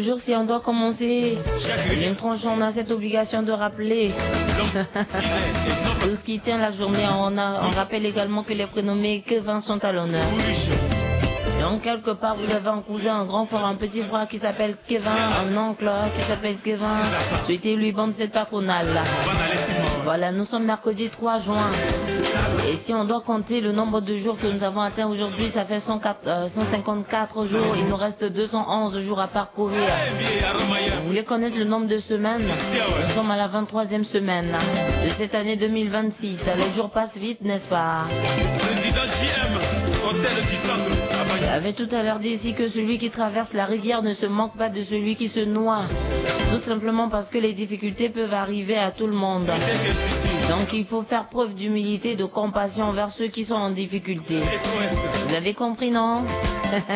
Toujours si on doit commencer une tronche, on a cette obligation de rappeler tout ce qui tient la journée. On rappelle également que les prénommés Kevin sont à l'honneur. Donc quelque part vous avez un cousin, un grand frère, un petit frère qui s'appelle Kevin, un oncle qui s'appelle Kevin. Souhaitez-lui bonne fête patronale. Voilà, nous sommes mercredi 3 juin. Et si on doit compter le nombre de jours que nous avons atteint aujourd'hui, ça fait 154 jours. Il nous reste 211 jours à parcourir. Vous voulez connaître le nombre de semaines? Nous sommes à la 23e semaine de cette année 2026. Les jours passent vite, n'est-ce pas? Président JM, hôtel du centre. J'avais tout à l'heure dit ici que celui qui traverse la rivière ne se manque pas de celui qui se noie. Tout simplement parce que les difficultés peuvent arriver à tout le monde. Donc il faut faire preuve d'humilité et de compassion envers ceux qui sont en difficulté. Vous avez compris, non?